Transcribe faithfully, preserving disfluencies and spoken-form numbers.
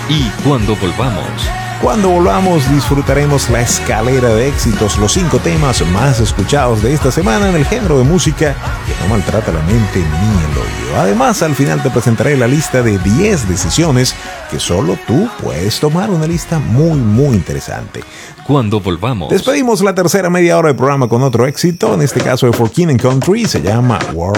Y cuando volvamos... Cuando volvamos disfrutaremos la escalera de éxitos, los cinco temas más escuchados de esta semana en el género de música que no maltrata la mente ni el oído. Además, al final te presentaré la lista de diez decisiones que solo tú puedes tomar, una lista muy muy interesante. Cuando volvamos... Despedimos la tercera media hora del programa con otro éxito, en este caso de For King and Country, se llama World